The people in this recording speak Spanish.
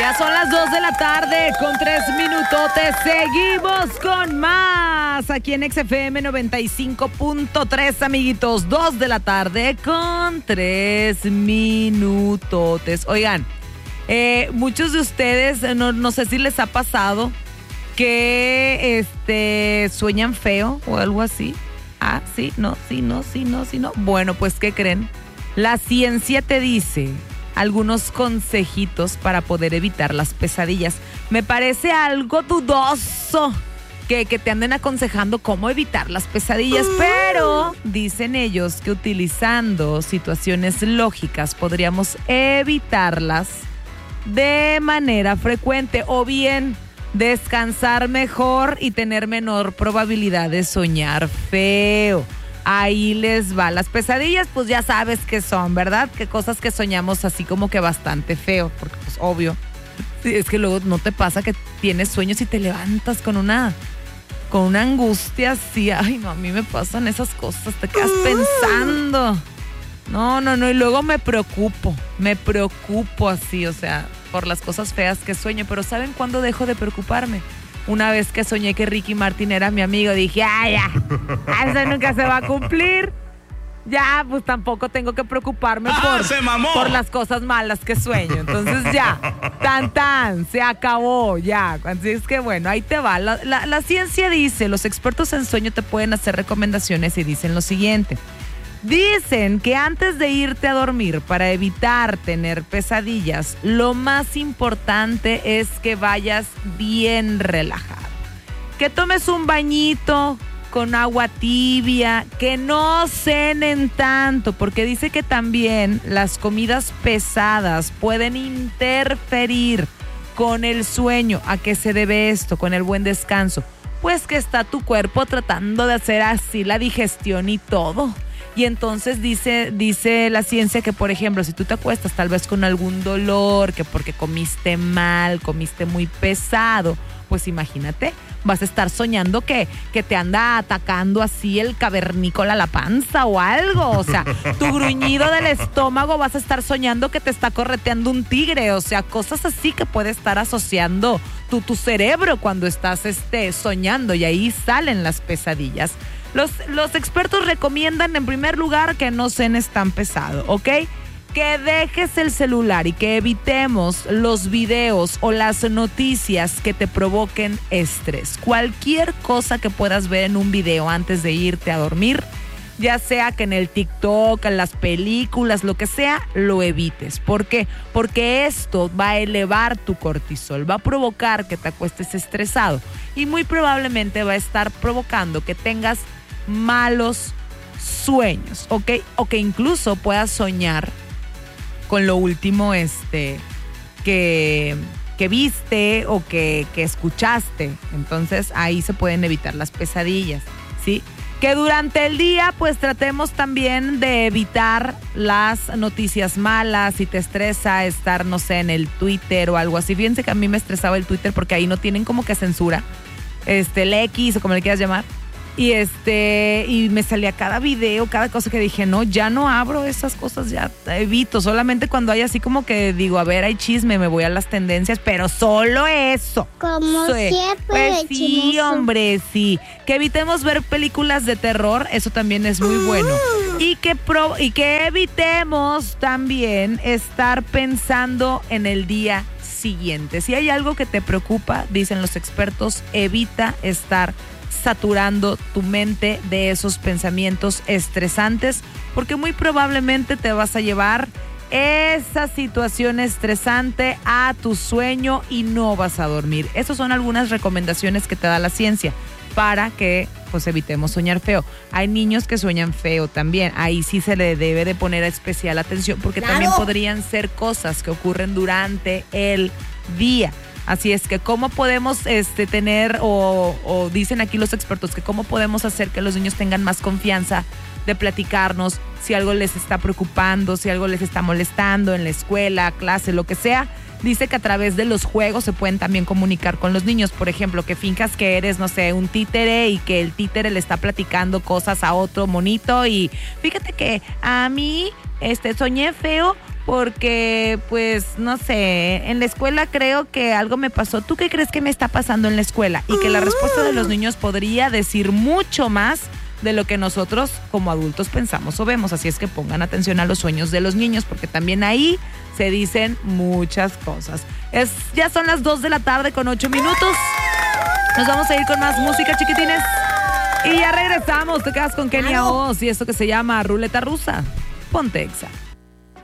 Ya son las 2 de la tarde con 3 minutotes. Seguimos con más aquí en XFM 95.3, amiguitos. 2 de la tarde con 3 minutotes. Oigan, muchos de ustedes, no sé si les ha pasado que sueñan feo o algo así. Ah, sí, no. Bueno, pues, ¿qué creen? La ciencia te dice algunos consejitos para poder evitar las pesadillas. Me parece algo dudoso que te anden aconsejando cómo evitar las pesadillas, pero dicen ellos que utilizando situaciones lógicas podríamos evitarlas de manera frecuente, o bien descansar mejor y tener menor probabilidad de soñar feo. Ahí les va. Las pesadillas, pues ya sabes qué son, ¿verdad? Que cosas que soñamos así como que bastante feo, porque pues obvio. Es que luego no te pasa que tienes sueños y te levantas con una angustia así. Ay, no, a mí me pasan esas cosas, te quedas pensando. No, y luego me preocupo así, o sea, por las cosas feas que sueño. Pero ¿saben cuándo dejo de preocuparme? Una vez que soñé que Ricky Martin era mi amigo, dije, ya, eso nunca se va a cumplir. Ya, pues tampoco tengo que preocuparme por las cosas malas que sueño. Entonces ya, se acabó, ya. Así es que bueno, ahí te va. La ciencia dice, los expertos en sueño te pueden hacer recomendaciones y dicen lo siguiente. Dicen que antes de irte a dormir, para evitar tener pesadillas, lo más importante es que vayas bien relajado. Que tomes un bañito con agua tibia, que no cenen tanto, porque dice que también las comidas pesadas pueden interferir con el sueño. ¿A qué se debe esto? Con el buen descanso. Pues que está tu cuerpo tratando de hacer así la digestión y todo. Y entonces dice la ciencia que, por ejemplo, si tú te acuestas tal vez con algún dolor, que porque comiste mal, comiste muy pesado, pues imagínate, vas a estar soñando que te anda atacando así el cavernícola a la panza o algo. O sea, tu gruñido del estómago, vas a estar soñando que te está correteando un tigre. O sea, cosas así que puede estar asociando tu cerebro cuando estás soñando, y ahí salen las pesadillas. Los expertos recomiendan, en primer lugar, que no cenes tan pesado, ¿ok? Que dejes el celular y que evitemos los videos o las noticias que te provoquen estrés. Cualquier cosa que puedas ver en un video antes de irte a dormir, ya sea que en el TikTok, en las películas, lo que sea, lo evites. ¿Por qué? Porque esto va a elevar tu cortisol, va a provocar que te acuestes estresado y muy probablemente va a estar provocando que tengas malos sueños, ¿ok? O que incluso puedas soñar con lo último que viste o que escuchaste. Entonces ahí se pueden evitar las pesadillas, ¿sí? Que durante el día pues tratemos también de evitar las noticias malas. Si te estresa estar, no sé, en el Twitter o algo así. Fíjense que a mí me estresaba el Twitter porque ahí no tienen como que censura, el X o como le quieras llamar. Y me salía cada video, cada cosa que dije, no, ya no abro esas cosas, ya evito. Solamente cuando hay así como que digo, a ver, hay chisme, me voy a las tendencias, pero solo eso. Como siempre. Pues sí, hombre, sí. Que evitemos ver películas de terror, eso también es muy bueno. Y que evitemos también estar pensando en el día siguiente. Si hay algo que te preocupa, dicen los expertos, evita estar saturando tu mente de esos pensamientos estresantes, porque muy probablemente te vas a llevar esa situación estresante a tu sueño y no vas a dormir. Esas son algunas recomendaciones que te da la ciencia para que pues evitemos soñar feo. Hay niños que sueñan feo también. Ahí sí se le debe de poner especial atención, porque también podrían ser cosas que ocurren durante el día. Así es que cómo podemos tener, o dicen aquí los expertos, que cómo podemos hacer que los niños tengan más confianza de platicarnos si algo les está preocupando, si algo les está molestando en la escuela, clase, lo que sea. Dice que a través de los juegos se pueden también comunicar con los niños. Por ejemplo, que finjas que eres, no sé, un títere y que el títere le está platicando cosas a otro monito. Y fíjate que a mí soñé feo porque, pues, no sé, en la escuela creo que algo me pasó. ¿Tú qué crees que me está pasando en la escuela? Y que la respuesta de los niños podría decir mucho más de lo que nosotros como adultos pensamos o vemos. Así es que pongan atención a los sueños de los niños, porque también ahí se dicen muchas cosas. Ya son las 2 de la tarde con 8 minutos. Nos vamos a ir con más música, chiquitines. Y ya regresamos. Te quedas con Kenia Oz y esto que se llama Ruleta Rusa. Ponte Exa.